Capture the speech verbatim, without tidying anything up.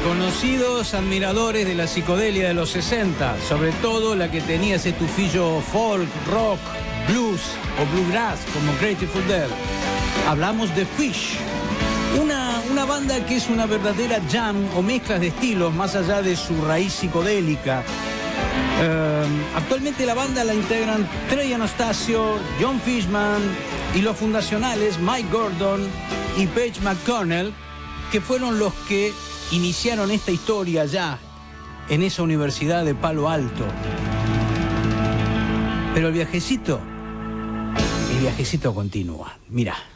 Conocidos admiradores de la psicodelia de los sesenta, sobre todo la que tenía ese tufillo folk, rock, blues o bluegrass como Grateful Dead. Hablamos de Phish, una, una banda que es una verdadera jam o mezclas de estilos más allá de su raíz psicodélica. Uh, actualmente la banda la integran Trey Anastasio, John Fishman y los fundacionales Mike Gordon y Paige McConnell, que fueron los que iniciaron esta historia ya en esa universidad de Palo Alto. Pero el viajecito, el viajecito continúa. Mira.